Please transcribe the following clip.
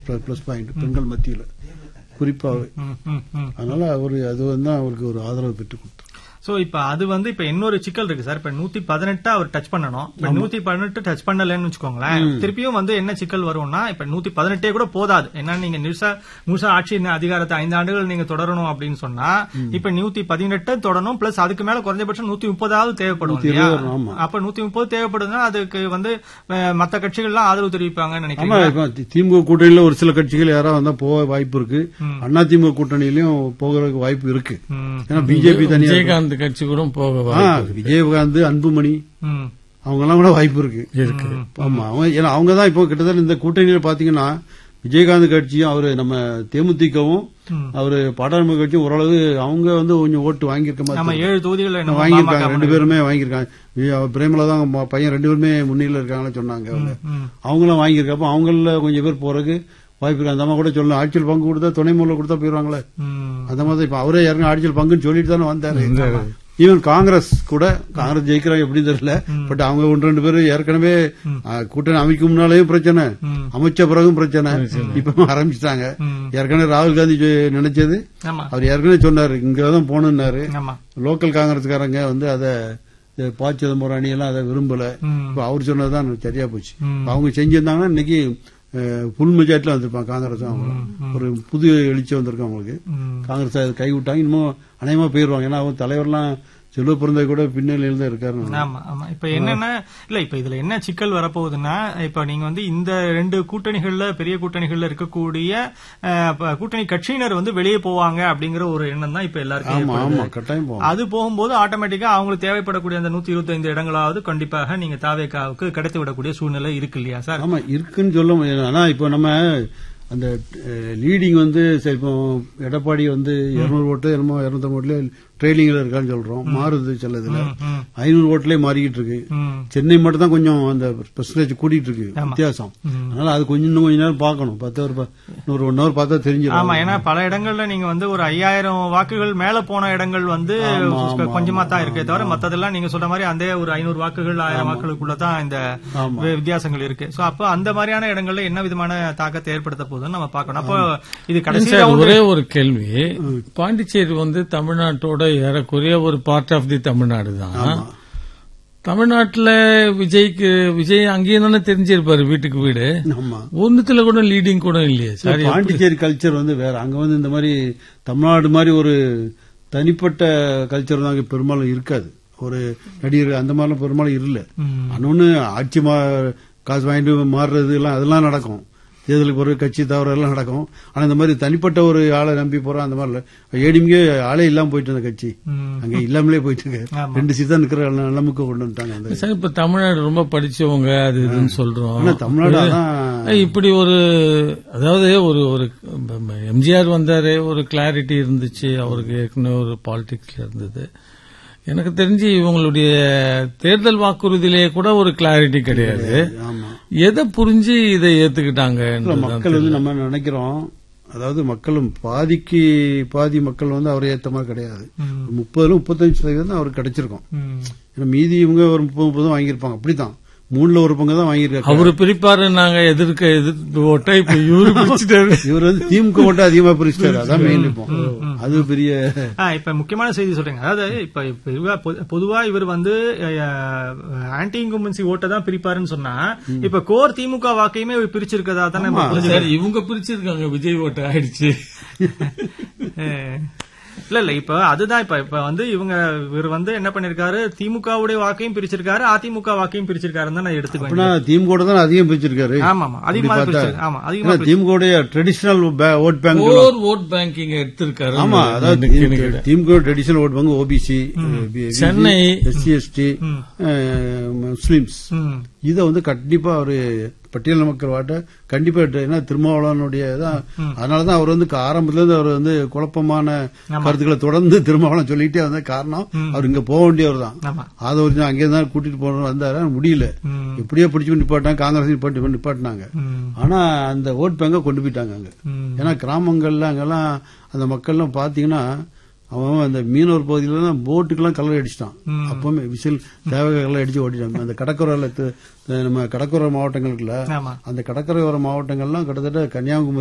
Plus point பெண்கள் மத்தியில் குறிப்பாக. அதனால அது வந்து அவருக்கு ஒரு ஆதரவு பெற்றுக் கொடுத்தார். சோ இப்ப அது வந்து இப்ப இன்னொரு சிக்கல் இருக்கு சார். இப்ப 118 அவர் டச் பண்ணணும். 118 டச் பண்ணலன்னு வச்சுக்கோங்களேன், திருப்பியும் வந்து என்ன சிக்கல் வரும்னா, இப்ப 118 கூட போதாது. ஏன்னா நீங்க முழுசா ஆட்சி அதிகாரத்தை 5 ஆண்டுகள் நீங்க தொடரணும் அப்படின்னு சொன்னா, இப்ப 118 தொடரணும், பிளஸ் அதுக்கு மேல குறைஞ்சபட்சம் 130 தேவைப்படும். அப்ப 130 தேவைப்படுதுன்னா அதுக்கு வந்து மத்த கட்சிகள்லாம் ஆதரவு தெரிவிப்பாங்கன்னு நினைக்கிறேன். திமுக கூட்டணியில ஒரு சில கட்சிகள் யாராவது வந்தா போக வாய்ப்பு இருக்கு. அண்ணா திமுக கூட்டணியிலும் போகிறதுக்கு வாய்ப்பு இருக்கு. ஏன்னா பிஜேபி தனியாக கட்சி கூட போக விஜயகாந்த், அன்புமணி அவங்க எல்லாம் கூட வாய்ப்பு இருக்கு. ஆமா, அவங்கதான் இப்போ கிட்டத்தட்ட இந்த கூட்டணியில பாத்தீங்கன்னா விஜயகாந்த் கட்சியும் அவரு நம்ம தேமுதிகவும் அவரு பாராளுமன்ற கட்சியும் ஓரளவு அவங்க வந்து கொஞ்சம் ஓட்டு வாங்கியிருக்க மாதிரி 7 தொகுதிகள் வாங்கியிருக்காங்க. 2 பேருமே வாங்கியிருக்காங்க. பிரேமலா தான் பையன் 2 பேருமே முன்னிலையில் இருக்காங்கன்னு சொன்னாங்க. அவங்களும் வாங்கியிருக்கப்ப அவங்கள கொஞ்சம் பேர் போறதுக்கு வாய்ப்பு இருக்கு. அந்த அம்மா கூட சொல்லலாம், ஆட்சியில் பங்கு கொடுத்தா துணை முதல்ல கொடுத்தா போயிருவாங்களே, அந்த மாதிரி இப்ப அவரே யாருங்க ஆட்சியில் பங்குன்னு சொல்லிட்டு தானே வந்தாரு. ஈவன் காங்கிரஸ் ஜெயிக்கிறாங்க எப்படின்னு தெரியல. பட் அவங்க 1-2 பேர் ஏற்கனவே கூட்டணி அமைக்கும் முன்னாலேயும் பிரச்சனை, அமைச்ச பிறகும் பிரச்சனை, இப்ப ஆரம்பிச்சுட்டாங்க. ஏற்கனவே ராகுல் காந்தி நினைச்சது அவர் ஏற்கனவே சொன்னாரு இங்கதான் போகணும்னாரு. லோக்கல் காங்கிரஸ்காரங்க வந்து அதை ப. சிதம்பரம் அணியெல்லாம் அதை விரும்பல. இப்ப அவர் சொன்னதுதான் சரியா போச்சு. அவங்க செஞ்சிருந்தாங்கன்னா இன்னைக்கு புல் மெஜாரிட்டில வந்திருப்பாங்க காங்கிரஸ். ஒரு புது எழுச்சி வந்திருக்கு அவங்களுக்கு. காங்கிரஸ் அதை கைவிட்டாங்க. இன்னமும் அநேகமா போயிருவாங்க. ஏன்னா அவங்க தலைவர்லாம் செல்வ பிறந்த கூட பின்னணியில் தான் இருக்காரு. ஆமா ஆமா. இப்ப என்னன்னா இப்ப இதுல என்ன சிக்கல் வரப்போகுதுன்னா, இப்ப நீங்க வந்து இந்த 2 கூட்டணிகள்ல பெரிய கூட்டணிகள்ல இருக்கக்கூடிய கூட்டணி கட்சியினர் வந்து வெளியே போவாங்க அப்படிங்கிற ஒரு எண்ணம் தான் இப்ப எல்லாருக்கும். அது போகும்போது ஆட்டோமேட்டிக்கா அவங்களுக்கு தேவைப்படக்கூடிய அந்த 125 இடங்களாவது கண்டிப்பாக நீங்க தாவேகாவுக்கு கிடைத்து விடக்கூடிய சூழ்நிலை இருக்கு இல்லையா சார்? ஆமா, இருக்குன்னு சொல்ல முடியாது. ஆனா இப்ப நம்ம அந்த லீடிங் வந்து இப்போ எடப்பாடி வந்து 200 ஓட்டு 250 ஓட்டுல ட்ரெயிலிங்ல இருக்கான்னு சொல்றோம். மாறுது சிலதுல 500 ஓட்டுலயே மாறிக்கிட்டு இருக்கு. சென்னை மட்டும் தான் கொஞ்சம் அந்த பெர்சன்டேஜ் கூட்டிட்டு இருக்கு வித்தியாசம். அதனால அது கொஞ்சம் நேரம் பார்க்கணும். 1 ஹவர் பார்த்தா தெரிஞ்சிடும். ஆமா, ஏன்னா பல இடங்கள்ல நீங்க வந்து ஒரு 5000 வாக்குகள் மேல போன இடங்கள் வந்து கொஞ்சமா தான் இருக்கே தவிர மத்ததெல்லாம் நீங்க சொல்ற மாதிரி அந்த ஒரு 500 வாக்குகள் 1000 வாக்குகளுக்குள்ளதான் இந்த வித்தியாசங்கள் இருக்கு. சோ அப்ப அந்த மாதிரியான இடங்கள்ல என்ன விதமான தாக்கத்தை ஏற்படுத்த போகுதுன்னு நம்ம பார்க்கணும். அப்போ இது கடைசியா ஒரே ஒரு கேள்வி, பாண்டிச்சேரி வந்து தமிழ்நாட்டோட ஏறக்குறைய ஒரு பார்ட் ஆஃப் தி தமிழ்நாடு தான். தமிழ்நாட்டுல விஜய் அங்கேயும் தானே தெரிஞ்சிருப்பாரு வீட்டுக்கு வீடு. ஒன்னுத்துல கூட லீடிங் கூட இல்லையே சார். பாண்டிச்சேரி கல்ச்சர் வந்து வேற. அங்க வந்து இந்த மாதிரி தமிழ்நாடு மாதிரி ஒரு தனிப்பட்ட கல்ச்சர் தான் அங்க பெரும்பாலும் இருக்காது. ஒரு நடிகர் அந்த மாதிரிலாம் பெரும்பாலும் இல்ல. அன்னொன்னு ஆட்சி காசு வாங்கிட்டு மாறுறது எல்லாம் அதெல்லாம் நடக்கும். தேர்தலுக்கு பிறகு கட்சி தவறு எல்லாம் நடக்கும். ஆனா இந்த மாதிரி தனிப்பட்ட ஒரு ஆளை நம்பி போறோம் அந்த மாதிரி ஏடிஎம்கே ஆளே இல்லாம போயிட்டு இருந்த கட்சி அங்க இல்லாமலே போயிட்டு இருக்கு. 2 சீட் தான் நிக்கிற நிலைமைக்கு கொண்டு வந்துட்டாங்க. இப்ப தமிழ்நாடு ரொம்ப படிச்சவங்க அது இதுன்னு சொல்றோம். தமிழ்நாடு இப்படி ஒரு அதாவது ஒரு எம்ஜிஆர் வந்தாரு, ஒரு கிளாரிட்டி இருந்துச்சு அவருக்கு, ஏற்கனவே ஒரு பாலிடிக்ஸ்ல இருந்தது. எனக்கு தெரிஞ்சு இவங்களுடைய தேர்தல் வாக்குறுதியிலேயே கூட ஒரு கிளாரிட்டி கிடையாது. எதை புரிஞ்சு இதை ஏத்துக்கிட்டாங்க மக்கள் வந்து நம்ம நினைக்கிறோம். அதாவது மக்களும் பாதி மக்கள் வந்து அவரை ஏத்த மாதிரி கிடையாது. 30-35% அவருக்கு கிடைச்சிருக்கும். மீதி இவங்க ஒரு 30-30 வாங்கியிருப்பாங்க. அப்படித்தான் 3ல ஒரு பங்கு தான் வாங்கியிருக்காரு. அவரு பிரிப்பாரு, நாங்க எதிர்த்து ஓட்டை இப்ப இவரு பிரிச்சுட்டாரு. இவர் வந்து திமுக ஓட்ட அதிகமா பிரிச்சுட்டாரு. அதான் மெயின். இப்போ அது பெரிய இப்ப முக்கியமான செய்தி சொல்றீங்க. அதாவது இப்ப பொதுவா இவர் வந்து ஆன்டி இன்கம்பன்சி ஓட்டை தான் பிரிப்பாருன்னு சொன்னா, இப்ப கோர் திமுக வாக்கையுமே பிரிச்சிருக்கதா தானே? இவங்க பிரிச்சிருக்காங்க, விஜய் ஓட்டை ஆயிடுச்சு. இல்ல இப்ப அதுதான் இப்ப வந்து இவர் வந்து என்ன பண்ணிருக்காரு, திமுகவுடைய வாக்கையும் பிரிச்சிருக்காரு, அதிமுக வாக்கையும் பிரிச்சிருக்காருன்னு தான் நான் எடுத்துக்குவேன். திமுக தான் அதிகம் பிரிச்சிருக்காரு. ஆமா அதிகமா திமுக ட்ரெடிஷனல் ஓட் பேங்கிங் எடுத்திருக்காரு. ஆமா, அதாவது திமுக traditional vote bank OBC, Chennai, SC ST, Muslims, இதை வந்து கண்டிப்பா அவரு பட்டியல் மக்கள் வாட்ட கண்டிப்பா ஏன்னா திருமாவளவனுடைய தான். அதனாலதான் அவர் வந்து ஆரம்பத்துல இருந்து அவர் வந்து குழப்பமான கருத்துக்களை தொடர்ந்து திருமாவளவன் சொல்லிட்டே வந்த காரணம் அவர் இங்க போக வேண்டியவர் தான். அதை ஒரு அங்கேதான் கூட்டிட்டு போன வந்தாரு, முடியல. எப்படியோ பிடிச்சு நிப்பாட்டாங்க, காங்கிரஸ் நிப்பாட்டினாங்க. ஆனா அந்த ஓட் பேங்க கொண்டு போயிட்டாங்க அங்க. ஏன்னா கிராமங்கள்ல அங்கெல்லாம் அந்த மக்கள்லாம் பாத்தீங்கன்னா அவன் அந்த மீனவர் பகுதியில தான் போட்டுக்கெல்லாம் கலர் அடிச்சிட்டான். அப்பவுமே விசில் தேவக கலர் அடிச்சு ஓட்டிட்டான். அந்த கடற்கரை நம்ம கடற்கரை மாவட்டங்களுக்குள்ள ஆமா. அந்த கடற்கரையோர மாவட்டங்கள்லாம் கிட்டத்தட்ட கன்னியாகுமரி